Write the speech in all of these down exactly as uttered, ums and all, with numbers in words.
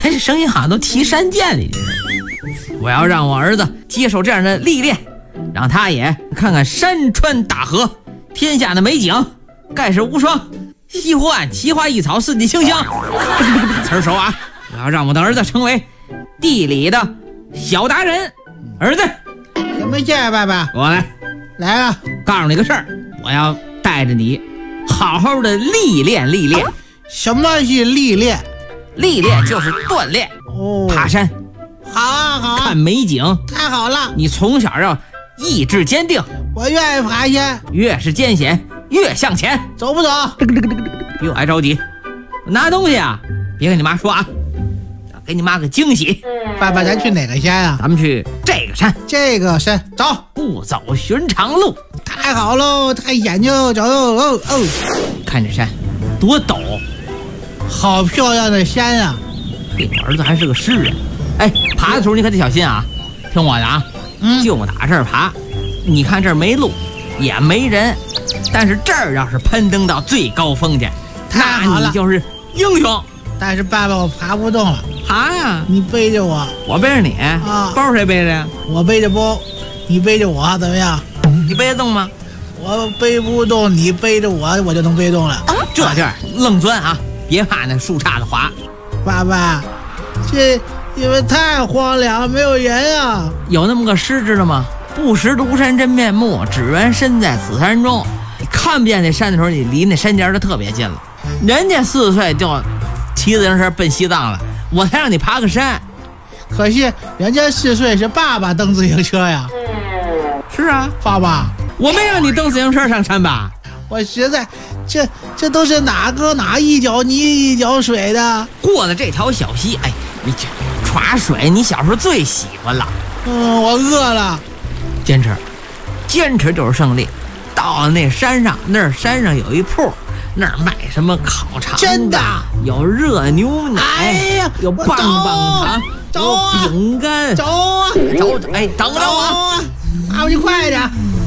他这声音好像都提山涧里去了。我要让我儿子接受这样的历练，让他也看看山川大河，天下的美景盖世无双，西湖岸奇花异草，四季清香。词儿熟啊！我要让我的儿子成为地理的小达人。儿子， 什么事儿，爸爸？ 过来， 来了。 告诉你个事儿，我要带着你好好的历练历练。 什么是历练？ 历练就是锻炼。 哦， 爬山， 好啊好啊， 看美景， 太好了。 你从小要意志坚定， 我愿意爬山， 越是艰险越向前。 走不走？ 比我还着急。拿东西啊，别跟你妈说啊，给你妈个惊喜。 爸爸，咱去哪个山啊？ 咱们去这个山， 这个山，走。 不走寻常路。 太好喽，太险就走哦哦。 看这山多陡， 好漂亮的山啊！ 你儿子还是个诗人。哎，爬的时候你可得小心啊，听我的啊。 嗯， 就打这儿爬，你看这儿没路也没人，但是这儿要是攀登到最高峰去，那你就是英雄。 但是爸爸，我爬不动了。 爬呀， 你背着我。 我背着你啊？包谁背着呀？ 我背着包，你背着我，怎么样？ 你背得动吗？ 我背不动，你背着我，我就能背动了。 这地儿愣钻啊，别怕那树杈子滑。 爸爸，这因为太荒凉，没有人啊。 有那么个诗知道吗？不识庐山真面目，只缘身在此山中。你看不见那山的时候，你离那山尖就特别近了。人家四岁就骑自行车奔西藏了，我才让你爬个山。 可是人家四岁是爸爸蹬自行车呀。 是啊， 爸爸， 我没让你蹬自行车上山吧？ 我实在，这这都是哪个哪一脚泥一脚水的。 过了这条小溪，哎，你这耍水，你小时候最喜欢了。 嗯，我饿了。 坚持，坚持就是胜利。到了那山上，那儿山上有一铺，那儿卖什么烤肠， 真的有热牛奶， 哎呀， 有棒棒糖，有饼干。 走啊， 走！哎，等着我！ 爸爸，你快点！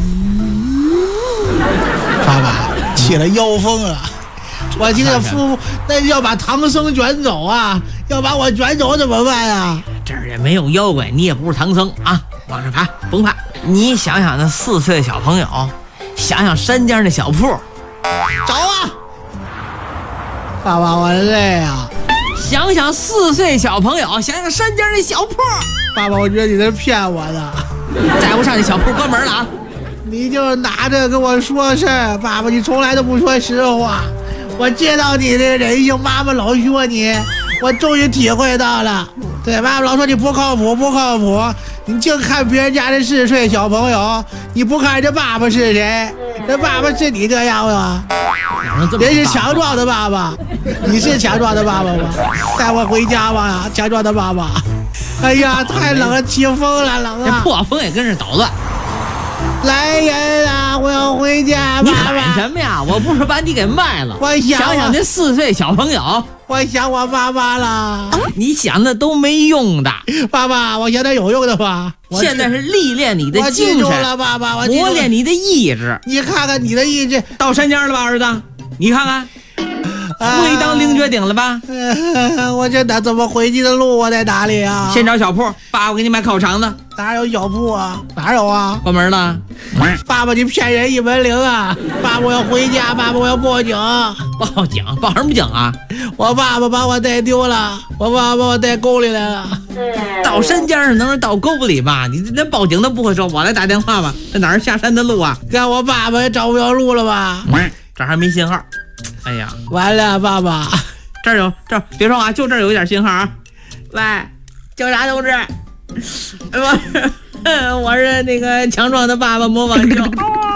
爸爸起了妖风了，我这个父那要把唐僧卷走啊！要把我卷走怎么办啊？ 这儿也没有妖怪，你也不是唐僧啊！往上爬，甭怕。你想想那四岁的小朋友，想想山间那小铺， 走啊！爸爸，我累啊！ 想想四岁小朋友，想想山间那小铺。 爸爸，我觉得你在骗我的。 再不上那小铺关门了啊！ 你就拿着跟我说事儿，爸爸，你从来都不说实话。我知道你的人性，妈妈老说你，我终于体会到了。对，妈妈老说你不靠谱，不靠谱，你净看别人家的四岁小朋友，你不看这爸爸是谁？这爸爸是你这样吗？人是强壮的爸爸，你是强壮的爸爸吗？带我回家吧，强壮的爸爸。哎呀，太冷了，起风了，冷啊！ 这破风也跟着捣乱。 来人啊！我要回家！ 你喊什么呀？我不是把你给卖了。 我想想想那四岁小朋友， 我想我妈妈了。 你想的都没用的。 爸爸，我想点有用的吧。 现在是历练你的精神了，爸爸，我磨练你的意志。 你看看你的意志， 到山尖了吧，儿子？你看看。回当凌绝顶了吧？ 呃、我这哪怎么回去的路？我在哪里啊？ 先找小铺，爸爸给你买烤肠子。 哪有小铺啊？哪有啊？ 关门了。 爸爸，你骗人一门灵啊！爸爸，我要回家，爸爸，我要报警。 报警？报什么警啊？ 我爸爸把我带丢了，我爸爸把我带沟里来了。 到山尖上能是到沟里吧？你那报警都不会说，我来打电话吧。这哪是下山的路啊？ 看我爸爸也找不着路了吧？ 这还没信号。哎呀， 完了，爸爸， 这儿有这儿，别说啊，就这儿有一点信号啊。喂，警察同志，我是我是那个强壮的爸爸模仿秀。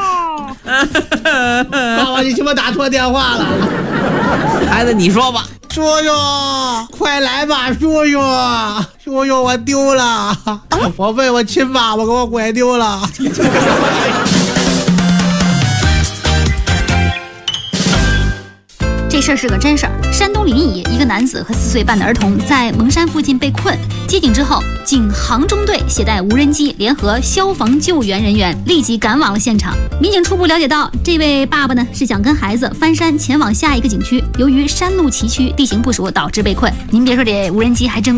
爸爸，你是不是打错电话了？ 孩子，你说吧。 叔叔，快来吧，叔叔，叔叔，我丢了，我被我亲爸爸给我拐丢了。 这这事儿是个真事儿。山东临沂一个男子和四岁半的儿童在蒙山附近被困，接警之后，警航中队携带无人机联合消防救援人员立即赶往了现场。民警初步了解到，这位爸爸呢是想跟孩子翻山前往下一个景区，由于山路崎岖，地形不熟，导致被困。您别说，这无人机还真